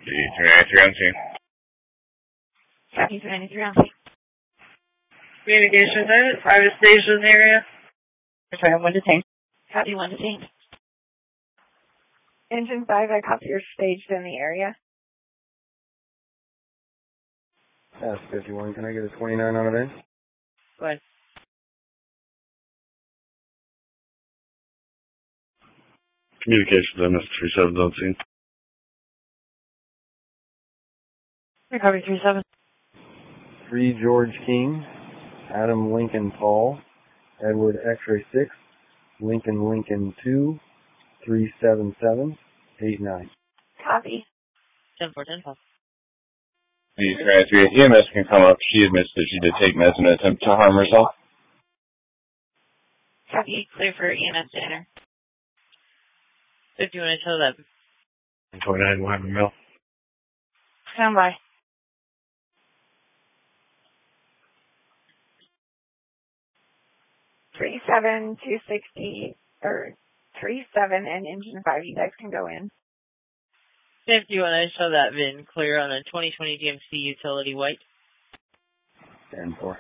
D393 on scene. Copy 393 on scene. Communications ended. Private station in the area. Sorry, 1 detained. Copy 1 detained. Engine 5, I copy your staged in the area. That's 51. Can I get a 29 on it in? Go ahead. Communications MS37 on scene. Copy 37. 3 George King, Adam Lincoln Paul, Edward X-ray 6, Lincoln 2, 377, 89. Copy. 10-4, 10-5. D393 EMS can come up. She admits that she did take meds in an attempt to harm herself. Copy. Clear for EMS to enter. 51, I tell that. 29, we'll have a mill. Stand by. Three 260 or 37 and engine 5. You guys can go in. 51, I show that VIN clear on a 2020 GMC utility white. 10-4.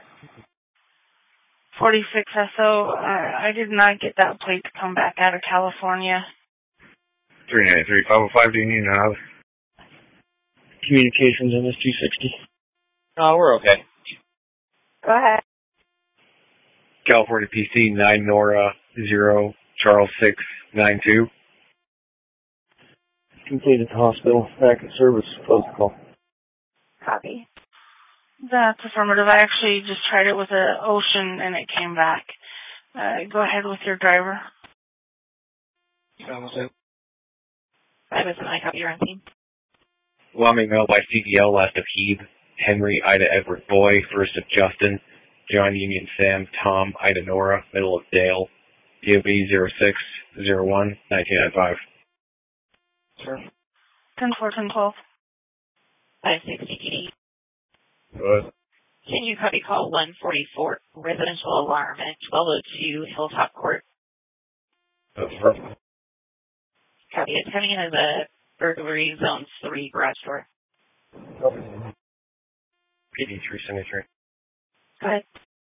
46 SO. I did not get that plate to come back out of California. 393 505, do you need another? Communications MS260. Oh, we're okay. Go ahead. California PC 9 Nora 0 Charles 6 92. Completed hospital. Back at service. Close the call. Copy. That's affirmative. I actually just tried it with an Ocean and it came back. Go ahead with your driver. I was I copy your own team. Wyoming mail by CDL, last of Hebe, Henry, Ida, Edward, Boy, first of Justin, John, Union, Sam, Tom, Ida, Nora, middle of Dale, DOB 0601 1995. Sure. 10-4, 10-12. 560. What? Can you copy call 144 residential alarm at 1202 Hilltop Court? That's perfect. Copy. It's coming in as a burglary zone 3 garage door. PD 373. Go ahead.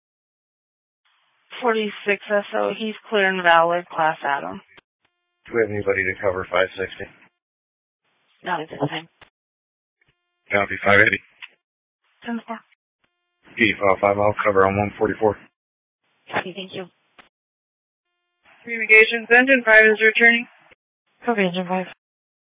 46 SO. He's clear and valid. Class Adam. Do we have anybody to cover 560? Not at this time. Copy 580. 10-4. PD 505, I'll cover on 144. Copy. Thank you. Communications engine 5 is returning. Copy engine 5.